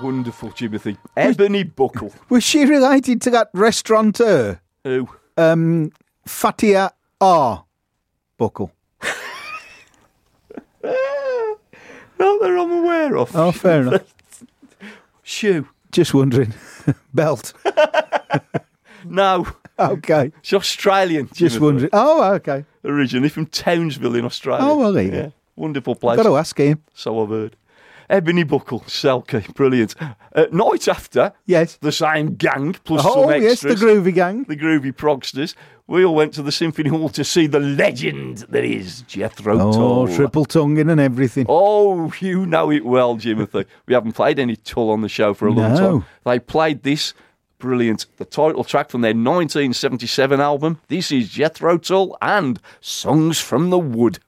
Wonderful, Jimothy. Ebony Buckle. Was she related to that restaurateur? Who? Fatia R. Buckle. Not that I'm aware of. Oh, fair enough. Shoe. Just wondering. Belt. No. Okay. She's Australian. Just Jimothy. wondering. Oh, okay. Originally from Townsville in Australia. Oh, well, there you go. Wonderful place. Got to ask him. So I've heard. Ebony Buckle, Selkie, brilliant. Night after, Yes. the same gang plus Oh, some yes, extras. the Groovy Gang. The Groovy Progsters. We all went to the Symphony Hall to see the legend that is Jethro Tull. Oh, triple tonguing and everything. Oh, you know it well, Jimothy. We haven't played any Tull on the show for a long No. time. They played this, brilliant, the title track from their 1977 album. This is Jethro Tull and Songs from the Wood.